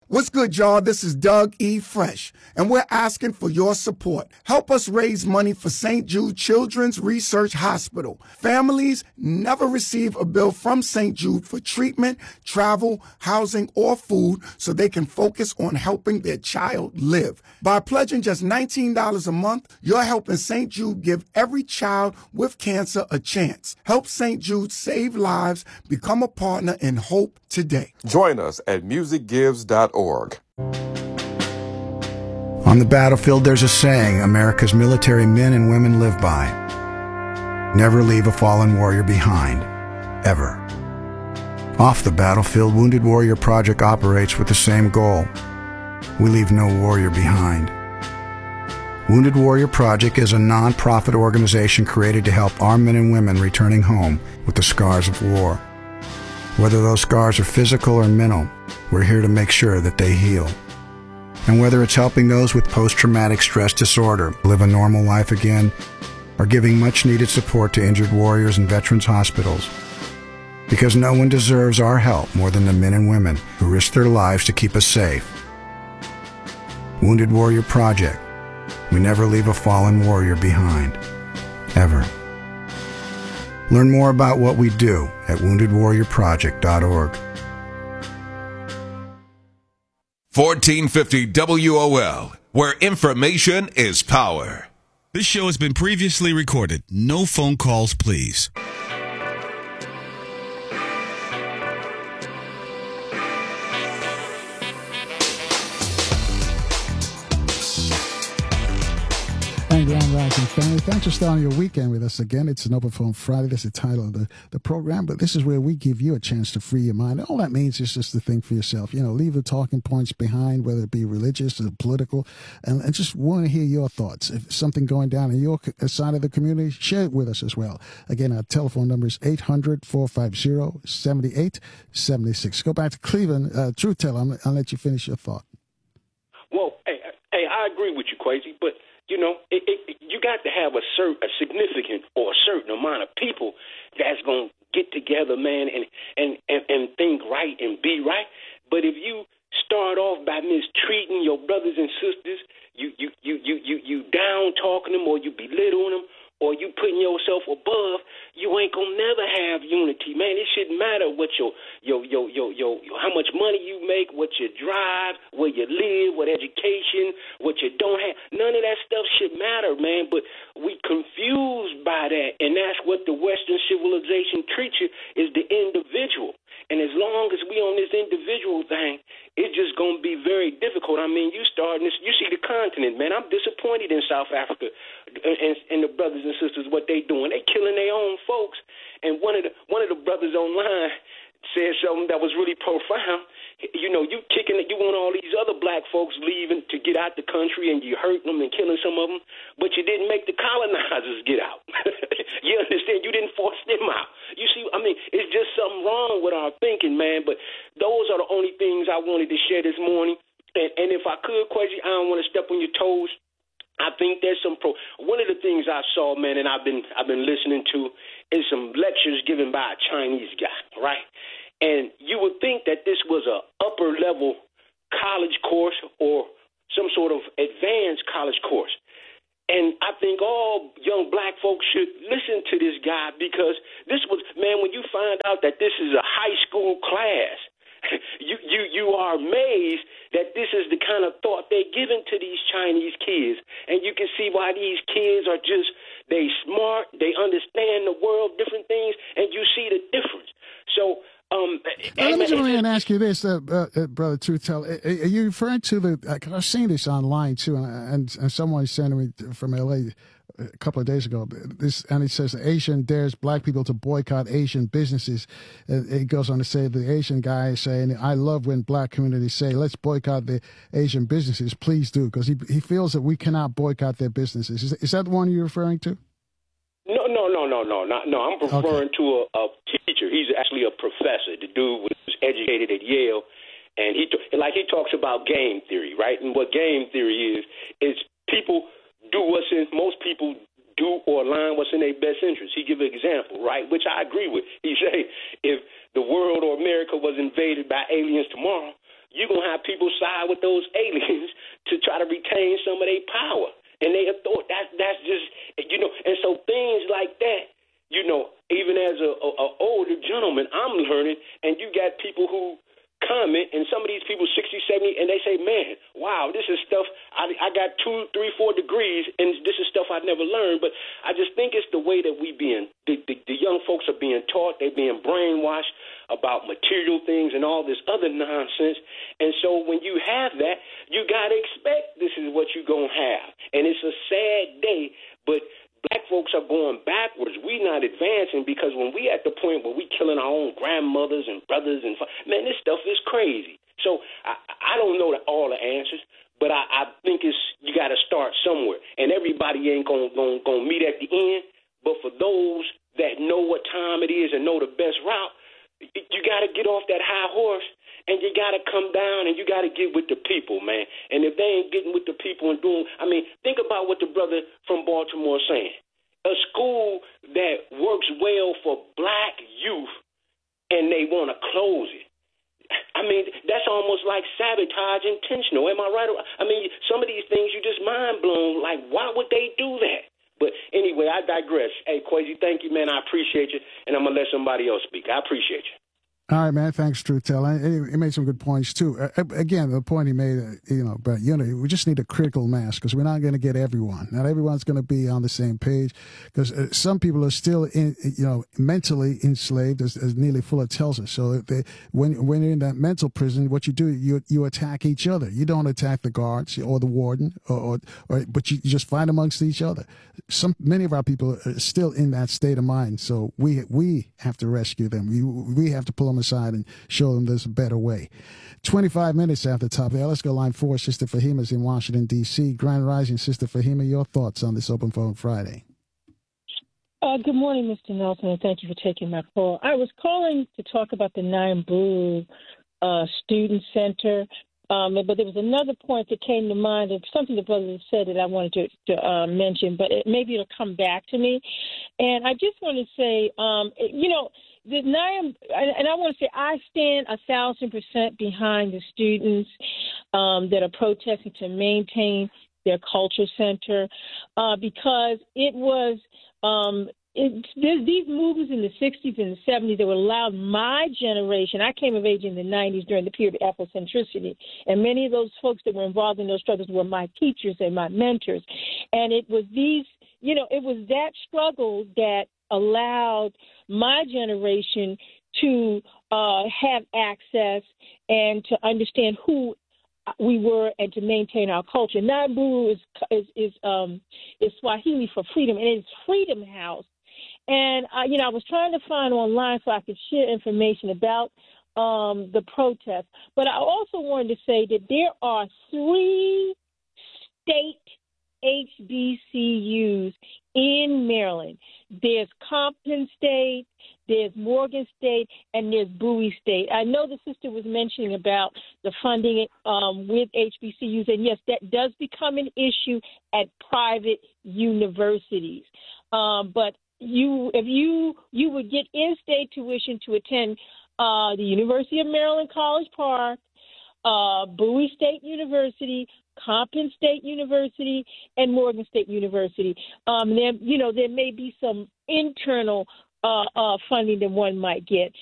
What's good, y'all? This is Doug E. Fresh, and we're asking for your support. Help us raise money for St. Jude Children's Research Hospital. Families never receive a bill from St. Jude for treatment, travel, housing, or food so they can focus on helping their child live. By pledging just $19 a month, you're helping St. Jude give every child with cancer a chance. Help St. Jude save lives. Become a partner in hope today. Join us at musicgives.org. On the battlefield, there's a saying America's military men and women live by. Never leave a fallen warrior behind, ever. Off the battlefield, Wounded Warrior Project operates with the same goal. We leave no warrior behind. Wounded Warrior Project is a non-profit organization created to help our men and women returning home with the scars of war. Whether those scars are physical or mental, we're here to make sure that they heal. And whether it's helping those with post-traumatic stress disorder live a normal life again, or giving much-needed support to injured warriors in veterans' hospitals, because no one deserves our help more than the men and women who risk their lives to keep us safe. Wounded Warrior Project. We never leave a fallen warrior behind, ever. Learn more about what we do at woundedwarriorproject.org. 1450 WOL, where information is power. This show has been previously recorded. No phone calls, please. And Grand Rising family, thanks for starting your weekend with us again. It's an Open Phone Friday. That's the title of the program, but this is where we give you a chance to free your mind. All that means is just to think for yourself. You know, leave the talking points behind, whether it be religious or political, and just want to hear your thoughts. If something going down in your side of the community, share it with us as well. Again, our telephone number is 800-450-7876. Go back to Cleveland. Truth Teller, I'll let you finish your thought. Well, hey, I agree with you, Quasi, but you know, you got to have a significant or a certain amount of people that's going to get together, man, and think right and be right. But if you start off by mistreating your brothers and sisters, you down talking them, or you belittling them, or you putting yourself above, you ain't gonna never have unity, man. It shouldn't matter what your how much money you make, what you drive, where you live, what education, what you don't have. None of that stuff should matter, man. But we confused by that, and that's what the Western civilization treats you, is the individual. And as long as we on this individual thing, it's just going to be very difficult. I mean, you see the continent, man. I'm disappointed in South Africa and the brothers and sisters, what they doing. They killing their own folks. And one of the brothers online said something that was really profound. You know, you want all these other black folks leaving to get out the country, and you hurting them and killing some of them, but you didn't make the colonizers get out. You understand? You didn't force them out. You see, I mean, it's just something wrong with our thinking, man. But those are the only things I wanted to share this morning. And if I could, Quasi, I don't want to step on your toes. I think there's one of the things I saw, man, and I've been listening to, is some lectures given by a Chinese guy, right? And you would think that this was a upper level college course or some sort of advanced college course. And I think all young black folks should listen to this guy, because this was, man, when you find out that this is a high school class, you are amazed that this is the kind of thought they're giving to these Chinese kids. And you can see why these kids are just, they smart, they understand the world, different things, and you see the difference. So, let me go ahead and ask you this, Brother Truth Teller. Are you referring to because I've seen this online too, and someone sent me from LA a couple of days ago. And it says the Asian dares black people to boycott Asian businesses. It goes on to say the Asian guy is saying, I love when black communities say, let's boycott the Asian businesses. Please do, because he feels that we cannot boycott their businesses. Is that the one you're referring to? No. I'm referring to a teacher. He's actually a professor. The dude was educated at Yale, and he talks about game theory, right? And what game theory is people do most people do or align what's in their best interest. He give an example, right, which I agree with. He say if the world or America was invaded by aliens tomorrow, you're going to have people side with those aliens to try to retain some of their power. And they have thought that's just, and so things like that, even as a older gentleman, I'm learning, and you got people who comment, and some of these people 60, 70, and they say, man, wow, this is stuff, I got 2, 3, 4 degrees, and this is stuff I'd never learned. But I just think it's the way that the young folks are being taught, they're being brainwashed about material things and all this other nonsense. And so when you have that, you got to expect this is what you're going to have. And it's a sad day, but black folks are going backwards. We not advancing, because when we at the point where we killing our own grandmothers and brothers and man, this stuff is crazy. So I don't know all the answers, but I think you got to start somewhere. And everybody ain't gonna meet at the end. But for those that know what time it is and know the best route, you got to get off that high horse. And you got to come down and you got to get with the people, man. And if they ain't getting with the people and doing, think about what the brother from Baltimore is saying. A school that works well for black youth and they want to close it. That's almost like sabotage intentional. Am I right? Some of these things you just mind blown. Like, why would they do that? But anyway, I digress. Hey, Kwesi, thank you, man. I appreciate you. And I'm going to let somebody else speak. I appreciate you. All right, man. Thanks, Truth Teller. He made some good points too. Again, the point he made, about unity, we just need a critical mass, because we're not going to get everyone. Not everyone's going to be on the same page, because some people are still mentally enslaved, as Neely Fuller tells us. So when you're in that mental prison, what you do, you attack each other. You don't attack the guards or the warden, but you just fight amongst each other. Many of our people are still in that state of mind. So we have to rescue them. We have to pull them aside and show them there's a better way. 25 minutes after the top there. Let's go line 4. Sister Fahima's in Washington, D.C. Grand Rising, Sister Fahima, your thoughts on this Open Phone Friday? Good morning, Mr. Nelson, and thank you for taking my call. I was calling to talk about the Naimbu Student Center, but there was another point that came to mind of something the brother said that I wanted to mention, but maybe it'll come back to me. And I just want to say, the NIAM, and I want to say I stand 1,000% behind the students that are protesting to maintain their culture center, because it was these movements in the 60s and the 70s that would allow my generation. I came of age in the 90s during the period of Afrocentricity, and many of those folks that were involved in those struggles were my teachers and my mentors. And it was it was that struggle that allowed my generation to have access and to understand who we were and to maintain our culture. Naimbu is Swahili for freedom, and it's Freedom House. And I was trying to find online so I could share information about the protest. But I also wanted to say that there are 3 state HBCUs in Maryland. There's Compton State, there's Morgan State, and there's Bowie State. I know the sister was mentioning about the funding with HBCUs, and yes, that does become an issue at private universities. But if you would get in-state tuition to attend the University of Maryland College Park, Bowie State University, Compton State University, and Morgan State University. There may be some internal funding that one might get.